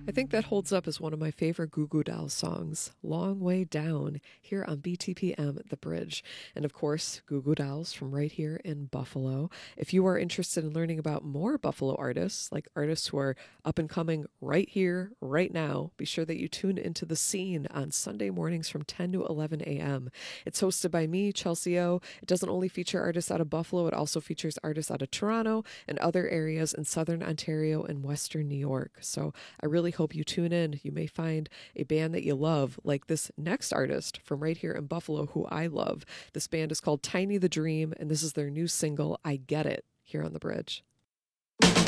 I think that holds up as one of my favorite Goo Goo Dolls songs, Long Way Down, here on BTPM The Bridge. And of course, Goo Goo Dolls from right here in Buffalo. If you are interested in learning about more Buffalo artists, like artists who are up and coming right here, right now, be sure that you tune into The Scene on Sunday mornings from 10 to 11 a.m. It's hosted by me, Chelsea O. It doesn't only feature artists out of Buffalo, it also features artists out of Toronto and other areas in Southern Ontario and Western New York. So I really hope you tune in. You may find a band that you love, like this next artist from right here in Buffalo who I love. This band is called Tiny the Dream, and this is their new single, I Get It, here on The Bridge.